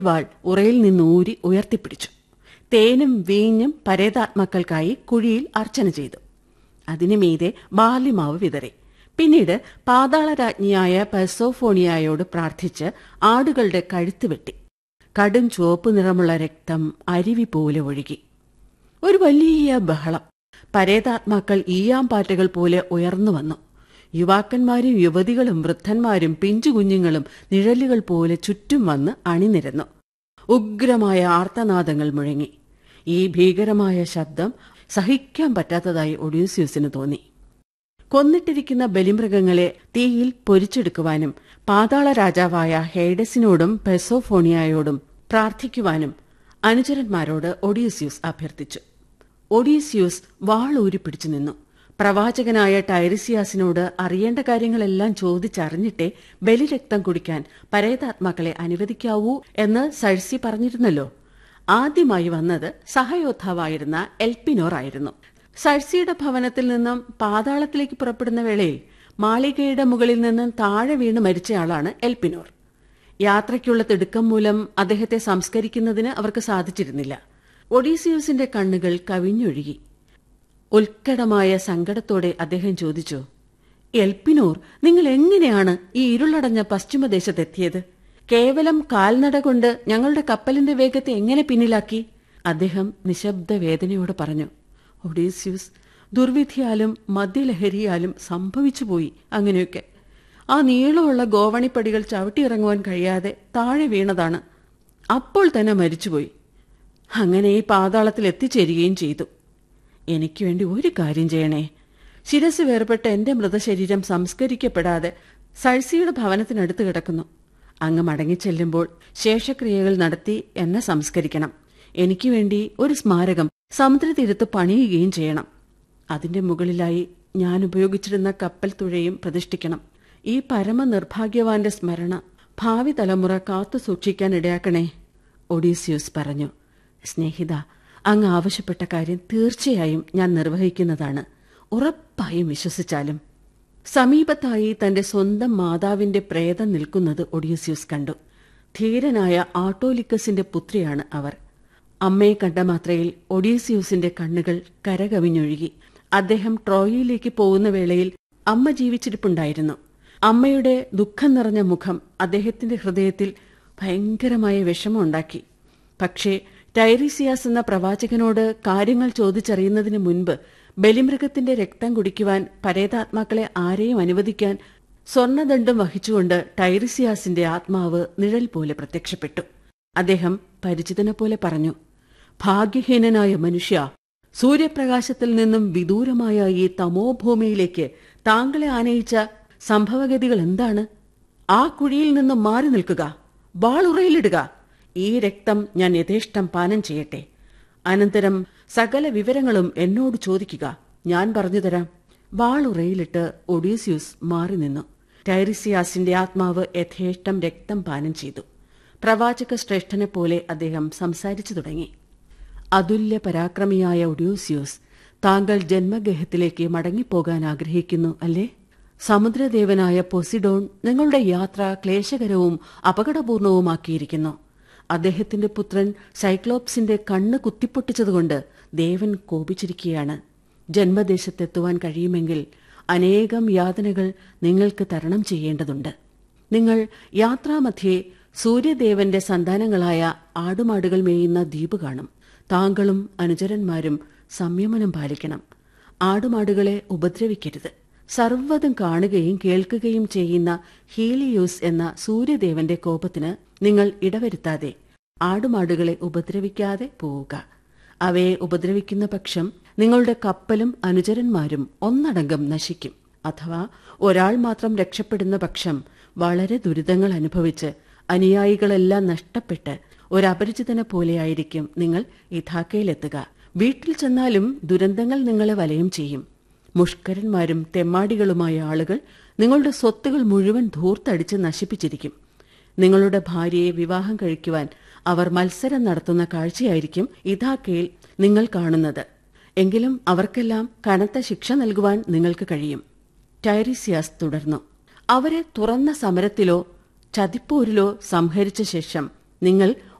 വാൾ ഉറയിൽ നിന്നൂരി ഉയർത്തിപ്പിടിച്ചു. തേനും വീഞ്ഞും പരേതാത്മാക്കൾക്കായി കുഴിയിൽ അർച്ചന ചെയ്തു. അതിനുമീതെ ബാർലിമാവ് വിതറി. പിന്നീട് പാതാളരാജ്ഞിയായ പെർസോഫോണിയായോട് പ്രാർത്ഥിച്ച് ആടുകളുടെ കഴുത്ത് വെട്ടി. കടും ചുവപ്പ് നിറമുള്ള രക്തം അരുവി പോലെ ഒഴുകി. ഒരു വലിയ ബഹളം. പരേതാത്മാക്കൾ ഈയാമ്പാറ്റകൾ പോലെ ഉയർന്നു വന്നു. യുവാക്കന്മാരും യുവതികളും വൃദ്ധന്മാരും പിഞ്ചുകുഞ്ഞുങ്ങളും നിഴലുകൾ പോലെ ചുറ്റും വന്ന് അണിനിരന്നു. ഉഗ്രമായ ആർത്തനാദങ്ങൾ മുഴങ്ങി. ഈ ഭീകരമായ ശബ്ദം സഹിക്കാൻ പറ്റാത്തതായി ഒഡീസിയസിന് തോന്നി. കൊന്നിട്ടിരിക്കുന്ന ബലിമൃഗങ്ങളെ തീയിൽ പൊരിച്ചെടുക്കുവാനും പാതാള രാജാവായ ഹേഡസിനോടും പെർസോഫോണിയായോടും പ്രാർത്ഥിക്കുവാനും അനുചരന്മാരോട് ഒഡീസിയസ് അഭ്യർത്ഥിച്ചു. ഒഡീസിയസ് വാളൂരി പിടിച്ചു നിന്നു. പ്രവാചകനായ ടൈറിസിയാസിനോട് അറിയേണ്ട കാര്യങ്ങളെല്ലാം ചോദിച്ചറിഞ്ഞിട്ടേ ബലിരക്തം കുടിക്കാൻ പരേതാത്മാക്കളെ അനുവദിക്കാവൂ എന്ന് സഴ്സി പറഞ്ഞിരുന്നല്ലോ. ആദ്യമായി വന്നത് സഹയോദ്ധാവായിരുന്ന എൽപ്പിനോർ ആയിരുന്നു. സഴ്സിയുടെ ഭവനത്തിൽ നിന്നും പാതാളത്തിലേക്ക് പുറപ്പെടുന്ന വേളയിൽ മാളികയുടെ മുകളിൽ നിന്നും താഴെ വീണ് മരിച്ചയാളാണ് എൽപ്പിനോർ. യാത്രയ്ക്കുള്ള തിടുക്കം മൂലം അദ്ദേഹത്തെ സംസ്കരിക്കുന്നതിന് അവർക്ക് സാധിച്ചിരുന്നില്ല. ഒഡീസിയസിന്റെ കണ്ണുകൾ കവിഞ്ഞൊഴുകി. ഉത്കടമായ സങ്കടത്തോടെ അദ്ദേഹം ചോദിച്ചു, എൽപ്പിനോർ, നിങ്ങൾ എങ്ങനെയാണ് ഈ ഇരുളടഞ്ഞ പശ്ചിമദേശത്തെത്തിയത്? കേവലം കാൽനട കൊണ്ട് ഞങ്ങളുടെ കപ്പലിന്റെ വേഗത്തെ എങ്ങനെ പിന്നിലാക്കി? അദ്ദേഹം നിശബ്ദ വേദനയോട് പറഞ്ഞു. ഒഡീസിയസ്, ദുർവിധിയാലും മദ്യലഹരിയാലും സംഭവിച്ചുപോയി അങ്ങനെയൊക്കെ. ആ നീളമുള്ള ഗോവണിപ്പടികൾ ചവിട്ടിയിറങ്ങുവാൻ കഴിയാതെ താഴെ വീണതാണ്. അപ്പോൾ തന്നെ മരിച്ചുപോയി. അങ്ങനെ ഈ പാതാളത്തിൽ എത്തിച്ചേരുകയും ചെയ്തു. എനിക്ക് വേണ്ടി ഒരു കാര്യം ചെയ്യണേ. ശിരസ് വേർപെട്ട എന്റെ മൃതശരീരം സംസ്കരിക്കപ്പെടാതെ സഴ്സിയുടെ ഭവനത്തിനടുത്ത് കിടക്കുന്നു. അങ്ങ് മടങ്ങിച്ചെല്ലുമ്പോൾ ശേഷക്രിയകൾ നടത്തി എന്നെ സംസ്കരിക്കണം. എനിക്ക് വേണ്ടി ഒരു സ്മാരകം സമുദ്രതീരത്ത് പണിയുകയും ചെയ്യണം. അതിന്റെ മുകളിലായി ഞാൻ ഉപയോഗിച്ചിരുന്ന കപ്പൽ തുഴയും പ്രതിഷ്ഠിക്കണം. ഈ പരമനിർഭാഗ്യവാന്റെ സ്മരണ ഭാവി തലമുറ കാത്തു സൂക്ഷിക്കാൻ ഇടയാക്കണേ. ഒഡീസിയസ് പറഞ്ഞു. സ്നേഹിത, അങ്ങ് ആവശ്യപ്പെട്ട കാര്യം തീർച്ചയായും ഞാൻ നിർവഹിക്കുന്നതാണ്. ഉറപ്പായും വിശ്വസിച്ചാലും. സമീപത്തായി തന്റെ സ്വന്തം മാതാവിന്റെ പ്രേതം നിൽക്കുന്നത് ഒഡീസിയസ് കണ്ടു. ധീരനായ ആട്ടോലിക്കസിന്റെ പുത്രിയാണ് അവർ. അമ്മയെ കണ്ട മാത്രയിൽ ഒഡീസിയസിന്റെ കണ്ണുകൾ കരകവിഞ്ഞൊഴുകി. അദ്ദേഹം ട്രോയിയിലേക്ക് പോകുന്ന വേളയിൽ അമ്മ ജീവിച്ചിരിപ്പുണ്ടായിരുന്നു. അമ്മയുടെ ദുഃഖം നിറഞ്ഞ മുഖം അദ്ദേഹത്തിന്റെ ഹൃദയത്തിൽ ഭയങ്കരമായ വിഷമമുണ്ടാക്കി. പക്ഷേ ടൈറിസിയാസ് എന്ന പ്രവാചകനോട് കാര്യങ്ങൾ ചോദിച്ചറിയുന്നതിന് മുൻപ് ബലിമൃഗത്തിന്റെ രക്തം കുടിക്കുവാൻ പരേതാത്മാക്കളെ ആരെയും അനുവദിക്കാൻ സ്വർണദണ്ഡം വഹിച്ചുകൊണ്ട് ടൈറിസിയാസിന്റെ ആത്മാവ് നിഴൽ പോലെ പ്രത്യക്ഷപ്പെട്ടു. അദ്ദേഹം പരിചിതനെ പോലെ പറഞ്ഞു, ഭാഗ്യഹീനനായ മനുഷ്യ, സൂര്യപ്രകാശത്തിൽ നിന്നും വിദൂരമായ ഈ തമോഭൂമിയിലേക്ക് താങ്കളെ ആനയിച്ച സംഭവഗതികൾ എന്താണ്? ആ കുഴിയിൽ നിന്നും മാറി നിൽക്കുക, വാളുറയിലിടുക. ഈ രക്തം ഞാൻ യഥേഷ്ടം പാനം ചെയ്യട്ടെ. അനന്തരം സകല വിവരങ്ങളും എന്നോട് ചോദിക്കുക, ഞാൻ പറഞ്ഞുതരാം. വാളുറയിലിട്ട് ഒഡീസിയസ് മാറി നിന്നു. ടൈറിസിയാസിന്റെ ആത്മാവ് യഥേഷ്ടം രക്തം പാനം ചെയ്തു. പ്രവാചക ശ്രേഷ്ഠനെ പോലെ അദ്ദേഹം സംസാരിച്ചു തുടങ്ങി. അതുല്യ പരാക്രമിയായ ഒഡീസിയസ്, താങ്കൾ ജന്മഗേഹത്തിലേക്ക് മടങ്ങിപ്പോകാൻ ആഗ്രഹിക്കുന്നു അല്ലേ? സമുദ്രദേവനായ പൊസിഡോൺ നിങ്ങളുടെ യാത്ര ക്ലേശകരവും അപകടപൂർണവുമാക്കിയിരിക്കുന്നു. അദ്ദേഹത്തിന്റെ പുത്രൻ സൈക്ലോപ്സിന്റെ കണ്ണ് കുത്തിപ്പൊട്ടിച്ചതുകൊണ്ട് ദേവൻ കോപിച്ചിരിക്കുകയാണ്. ജന്മദേശത്തെത്തുവാൻ കഴിയുമെങ്കിൽ അനേകം യാതനകൾ നിങ്ങൾക്ക് തരണം ചെയ്യേണ്ടതുണ്ട്. നിങ്ങൾ യാത്രാമധ്യേ സൂര്യദേവന്റെ സന്താനങ്ങളായ ആടുമാടുകൾ മേയുന്ന ദ്വീപ് കാണും. താങ്കളും അനുചരന്മാരും സംയമനം പാലിക്കണം. ആടുമാടുകളെ ഉപദ്രവിക്കരുത്. സർവ്വതും കാണുകയും കേൾക്കുകയും ചെയ്യുന്ന ഹീലിയോസ് എന്ന സൂര്യദേവന്റെ കോപത്തിന് നിങ്ങൾ ഇടവരുത്താതെ ആടുമാടുകളെ ഉപദ്രവിക്കാതെ പോവുക. അവയെ ഉപദ്രവിക്കുന്ന പക്ഷം നിങ്ങളുടെ കപ്പലും അനുചരന്മാരും ഒന്നടങ്കം നശിക്കും. അഥവാ ഒരാൾ മാത്രം രക്ഷപ്പെടുന്ന പക്ഷം വളരെ ദുരിതങ്ങൾ അനുഭവിച്ച് അനുയായികളെല്ലാം നഷ്ടപ്പെട്ട് ഒരപരിചിതനെ പോലെയായിരിക്കും നിങ്ങൾ ഇഥാക്കയിലെത്തുക. വീട്ടിൽ ചെന്നാലും ദുരന്തങ്ങൾ നിങ്ങളെ വലയം ചെയ്യും. മുഷ്കരന്മാരും തെമ്മാടികളുമായ ആളുകൾ നിങ്ങളുടെ സ്വത്തുകൾ മുഴുവൻ ധൂർത്തടിച്ച് നശിപ്പിച്ചിരിക്കും. നിങ്ങളുടെ ഭാര്യയെ വിവാഹം കഴിക്കുവാൻ അവർ മത്സരം നടത്തുന്ന കാഴ്ചയായിരിക്കും ഇഥാക്കയിൽ നിങ്ങൾ കാണുന്നത്. എങ്കിലും അവർക്കെല്ലാം കനത്ത ശിക്ഷ നൽകുവാൻ നിങ്ങൾക്ക് കഴിയും. ടൈറിസിയാസ് തുടർന്നു. അവരെ തുറന്ന സമരത്തിലോ ചതിപ്പോരിലോ സംഹരിച്ച ശേഷം നിങ്ങൾ